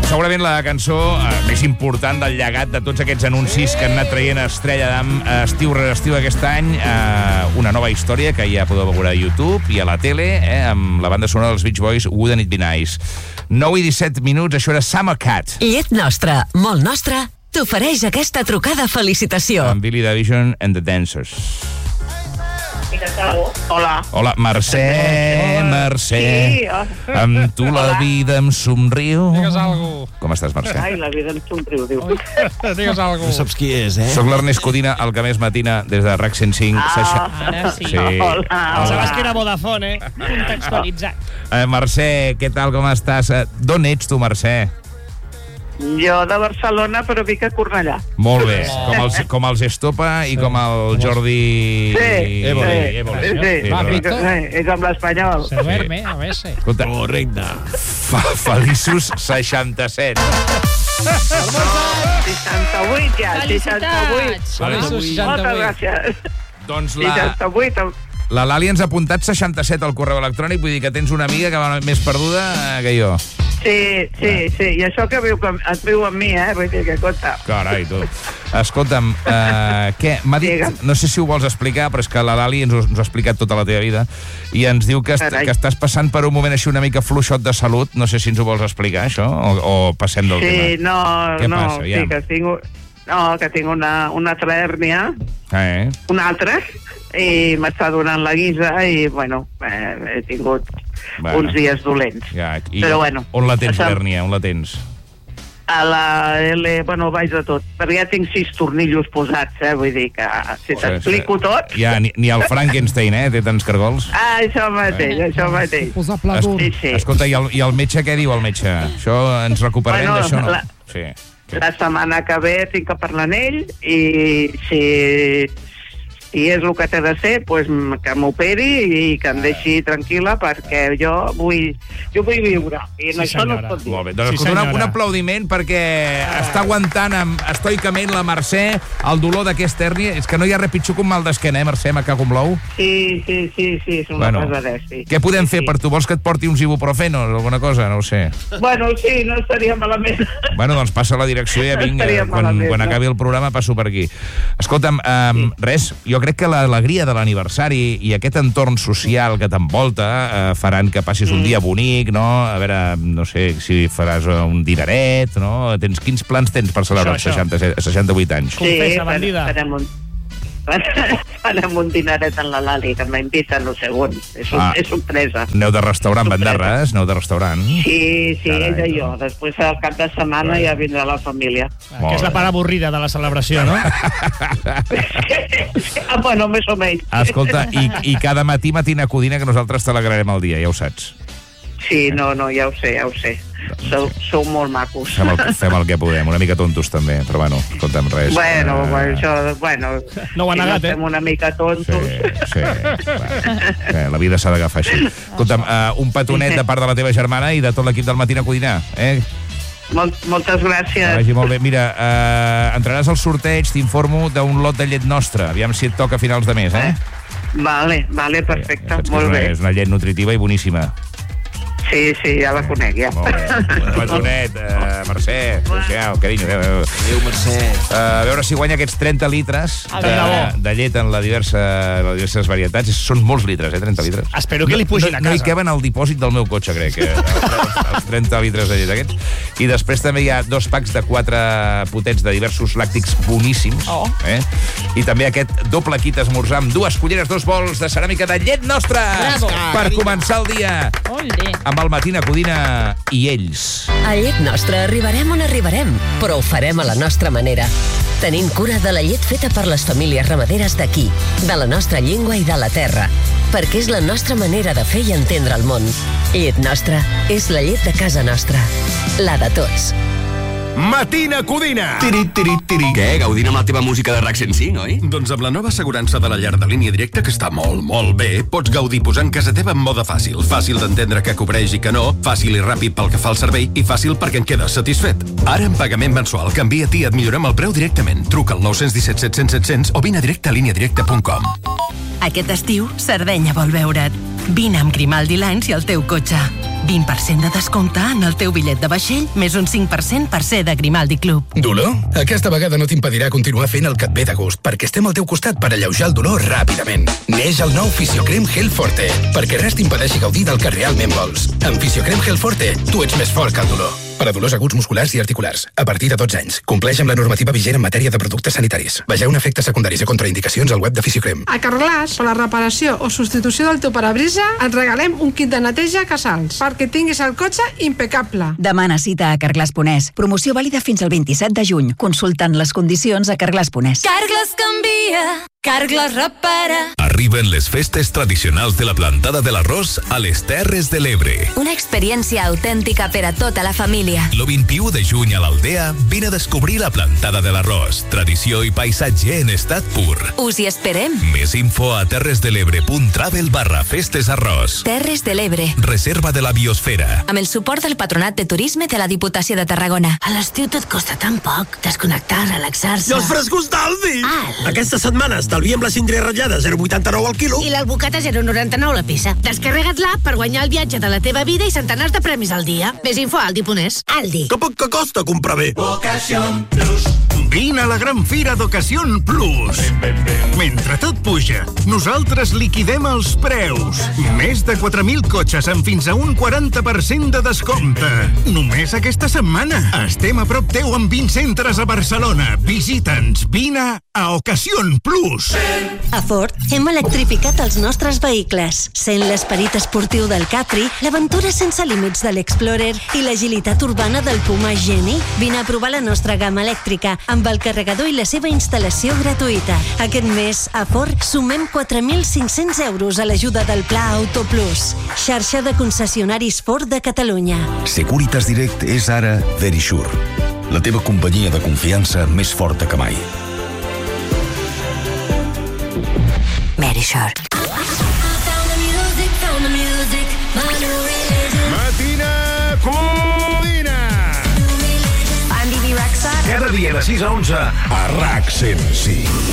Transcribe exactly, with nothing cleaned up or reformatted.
segurament la cançó eh, més important del llegat de tots aquests anuncis que han anat traient Estrella d'Am eh, estiu rere estiu aquest any. Eh, una nova història que ja podeu veure a YouTube i a la tele, eh, amb la banda sonora dels Beach Boys, Wouldn't It Be Nice. nou i disset minuts, això era Summer Cat. Llet nostra, molt nostra, t'ofereix aquesta trucada felicitació. Amb Billy Division and the Dancers. Hola. Hola, Mercè, Hola. Mercè. Sí, oh. Amb tu la Hola. vida em somriu. Digues algú. Com estàs, Mercè? Ai, la vida em somriu, diu. Digues algú. No saps qui és, eh? Soc l'Ernest Codina, el que més matina des de RAC cent cinc. Ah, Seixa- Ara sí. Sí. Hola. Pensaves que era Vodafone, eh? Contextualitzat. Eh, Mercè, què tal, com estàs? Eh, D'on ets tu, Mercè? Jo de Barcelona, però vic a Cornellà. Molt bé, com els, com els Estopa i com el Jordi... Sí, Évole, sí, Évole. sí, Sí, Va, però- vic, eh, és amb l'espanyol. Se duerme, a veces. Escolta, Correcte. fa, feliços seixanta-set. seixanta-vuit ja, seixanta-vuit. Felicitats! Vale. Feliços Moltes seixanta-vuit. gràcies. Doncs la, seixanta-vuit. la Lali ens ha apuntat seixanta-set al correu electrònic, vull dir que tens una amiga que va més perduda eh, que jo. Sí, sí, sí. I això que viu, com- et viu amb mi, eh? Vull dir que, compte. Carai, tu. Escolta'm, uh, què? M'ha dit, Digue'm. no sé si ho vols explicar, però és que la Lali ens ho, ens ho ha explicat tota la teva vida i ens diu que, est Carai. que estàs passant per un moment així una mica fluixot de salut. No sé si ens ho vols explicar, això, o, o passem del Sí, tema. no, Què no, passa, sí, ja? que tinc, no, que tinc una, una altra hèrnia, Eh? una altra, i m'està donant la guisa i, bueno, eh, he tingut Bueno. uns dies dolents. Ja, i Però, bueno, on la tens, això- l'hèrnia? On la tens? A la L, bueno, baix de tot, perquè ja tinc sis tornillos posats, eh? Vull dir que si t'explico tot... Ja, ni, ni el Frankenstein, eh? Té tants cargols. Ah, això mateix, Eh. això mateix. Posar pladur. Sí, sí. Escolta, i el, i el metge què diu, el metge? Això ens recuperarem Bueno, d'això, no? la- Sí. La setmana que ve tinc que parlar amb ell i si, si és el que té de ser, pues, que m'operi i que em deixi tranquil·la perquè jo vull, jo vull viure i en Sí, això no senyora. es pot dir. Molt bé, doncs Sí, escolta, un, senyora. un aplaudiment perquè està aguantant amb, estoicament la Mercè el dolor d'aquesta hèrnia. És que no hi ha res pitjor que un mal d'esquena, eh, Mercè, me cago en l'ou? Sí, sí, sí, sí, és una Bueno, cosa de sí. Què podem sí, fer sí. per tu? Vols que et porti uns ibuprofenos o alguna cosa? No ho sé. Bueno, sí, no estaria malament. Bueno, doncs passa a la direcció i ja vinc, Estaria eh, quan, malament, quan no? acabi el programa passo per aquí. Escolta'm, um, res, jo crec que l'alegria de l'aniversari i aquest entorn social que t'envolta eh, faran que passis un Mm. dia bonic, no? A veure, no sé si faràs un dineret, no? Tens, quins plans tens per celebrar els Això, això. seixanta-set seixanta-vuit anys? Sí, Confessa, farem, bandida. farem un... farem un dineret en la Lali, que m'invita no sé on. És, un, Ah. és sorpresa. Aneu de restaurant, Bandarres? Aneu de restaurant? Sí, sí, Carai, ella i no. jo. Després, al cap de setmana, ja vindrà la família. Que és la part avorrida de la celebració, no? ah, bueno, més o menys. Escolta, i, i cada matí matina codina que nosaltres t'alegrarem el dia, ja ho saps. Sí, no, no, ja ho sé, ja ho sé. Sou, sou molt macos. Fem el, fem el que podem, una mica tontos també, però bueno, escolta'm res. Bueno, Eh, bueno, això, bueno... No ho ha si negat, eh? estem una mica tontos. Sí, sí. Bueno, eh, la vida s'ha d'agafar així. Escolta'm, uh, un petonet de part de la teva germana i de tot l'equip del Matina Codina, eh? Mol, moltes Que gràcies. vagi molt bé. Mira, uh, entraràs al sorteig, t'informo, d'un lot de llet nostra. Aviam si et toca a finals de mes, eh? Vale, vale, perfecte, Ja saps que molt és una, bé. és una llet nutritiva i boníssima. Sí, sí, ja la conec, ja. Molt bé. Un petonet, uh, Mercè, adéu, carinyo, adéu, adéu. Adéu, Mercè. Uh, a veure si guanya aquests trenta litres A de, veure. de llet en la diversa, les diverses varietats. Són molts litres, eh, trenta litres. Espero que li pugin no, a no hi casa. queben al dipòsit del meu cotxe, crec, eh, els, els trenta litres de llet aquests. I després també hi ha dos packs de quatre potets de diversos làctics boníssims. Oh. Eh? I també aquest doble kit esmorzar amb dues culleres, dos bols de ceràmica de llet nostra Bravo. per començar el dia Olé. amb el Matina Codina i ells. A Llet Nostra arribarem on arribarem, però ho farem a la nostra manera. Tenint cura de la llet feta per les famílies ramaderes d'aquí, de la nostra llengua i de la terra, perquè és la nostra manera de fer i entendre el món. Llet Nostra és la llet de casa nostra, la de tots. Matina Codina! Tiri, tiri, tiri. Què? Gaudint amb la teva música de RAC cent cinc, oi? Doncs amb la nova assegurança de la llar de línia directa, que està molt, molt bé, pots gaudir posant casa teva en mode fàcil. Fàcil d'entendre què cobreix i què no, fàcil i ràpid pel que fa al servei i fàcil perquè en quedes satisfet. Ara, en pagament mensual, canvia-t'hi i et millorem el preu directament. Truca al nou un set set cents set cents o vine a directe a línia directa punt com. Aquest estiu, Sardenya vol veure't. Vine amb Grimaldi Lines i el teu cotxe. vint per cent de descompte en el teu bitllet de vaixell, més un cinc per cent per ser de Grimaldi Club. Dolor? Aquesta vegada no t'impedirà continuar fent el que et ve de gust, perquè estem al teu costat per alleujar el dolor ràpidament. Neix el nou Fisiocrem Gel Forte, perquè res t'impedeixi gaudir del que realment vols. Amb Fisiocrem Gel Forte, tu ets més fort que el dolor. Per a dolors aguts musculars i articulars, a partir de dotze anys. Compleix amb la normativa vigent en matèria de productes sanitaris. Vegeu efectes secundaris i contraindicacions al web de Fisiocrem. A Carglass, per la reparació o substitució del teu parabrisa, et regalem un kit de neteja Casals, perquè tinguis el cotxe impecable. Demana cita a Carglass punt es. Promoció vàlida fins al vint-i-set de juny. Consultant les condicions a Carglass punt es. Carglass canvia, Carglass repara. Arriben les festes tradicionals de la plantada de l'arròs a les Terres de l'Ebre. Una experiència autèntica per a tota la família. Lo vint-i-u de juny a l'Aldea vine a descobrir la plantada de l'arròs, tradició i paisatge en estat pur. Us hi esperem. Més info a terresdelebre.travel barra festes arròs. Terres de l'Ebre. Reserva de la biosfera. Amb el suport del Patronat de Turisme de la Diputació de Tarragona. A l'estiu tot costa tan poc. Desconnectar, relaxar-se. I els frescos d'Aldi! Al. Aquesta setmana estalviem la síndria ratllada a zero coma vuitanta-nou al quilo. I l'albocat a zero coma noranta-nou la peça. Descarrega't l'app per guanyar el viatge de la teva vida i centenars de premis al dia. Més info a Aldi punt es. Aldi. Que poc que costa comprar bé. Ocasión Plus. Vine a la gran fira d'Ocasión Plus. Mentre tot puja, nosaltres liquidem els preus. Més de quatre mil cotxes amb fins a un quaranta per cent de descompte. Només aquesta setmana. Estem a prop teu amb vint centres a Barcelona. Visita'ns. Vine a Ocasión Plus. A Ford hem electrificat els nostres vehicles. Sent l'esperit esportiu del Capri, l'aventura sense límits de l'Explorer i l'agilitat urbana del Puma Geni. Vine a provar la nostra gamma elèctrica amb el carregador i la seva instal·lació gratuïta. Aquest mes, a Ford, sumem quatre mil cinc-cents euros a l'ajuda del Pla Auto Plus. Xarxa de concessionaris Ford de Catalunya. Securitas Direct és ara Verisure, la teva companyia de confiança més forta que mai. Verisure. Matina Codina. Andy B. Raxa. Cada dia de sis a onze a RAC cent cinc.